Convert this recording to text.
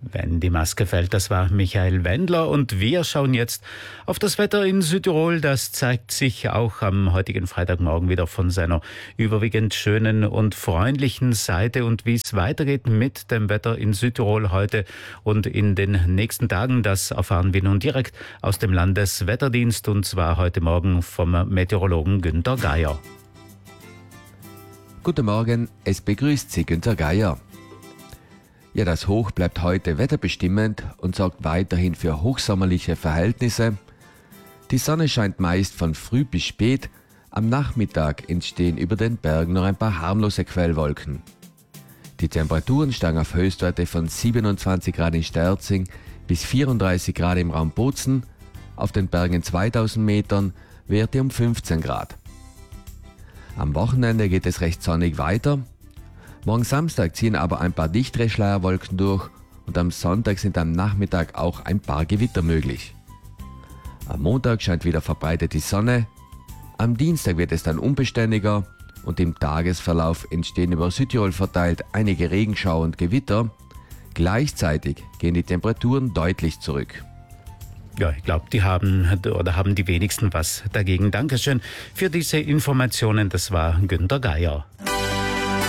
Wenn die Maske fällt, das war Michael Wendler und wir schauen jetzt auf das Wetter in Südtirol. Das zeigt sich auch am heutigen Freitagmorgen wieder von seiner überwiegend schönen und freundlichen Seite. Und wie es weitergeht mit dem Wetter in Südtirol heute und in den nächsten Tagen, das erfahren wir nun direkt aus dem Landeswetterdienst und zwar heute Morgen vom Meteorologen Günter Geier. Guten Morgen, es begrüßt Sie Günter Geier. Ja, das Hoch bleibt heute wetterbestimmend und sorgt weiterhin für hochsommerliche Verhältnisse. Die Sonne scheint meist von früh bis spät. Am Nachmittag entstehen über den Bergen noch ein paar harmlose Quellwolken. Die Temperaturen steigen auf Höchstwerte von 27 Grad in Sterzing bis 34 Grad im Raum Bozen, auf den Bergen 2000 Metern Werte um 15 Grad. Am Wochenende geht es recht sonnig weiter. Morgen Samstag ziehen aber ein paar dichtere Schleierwolken durch und am Sonntag sind am Nachmittag auch ein paar Gewitter möglich. Am Montag scheint wieder verbreitet die Sonne, am Dienstag wird es dann unbeständiger und im Tagesverlauf entstehen über Südtirol verteilt einige Regenschauer und Gewitter. Gleichzeitig gehen die Temperaturen deutlich zurück. Ja, ich glaube, haben die wenigsten was dagegen. Dankeschön für diese Informationen. Das war Günter Geier.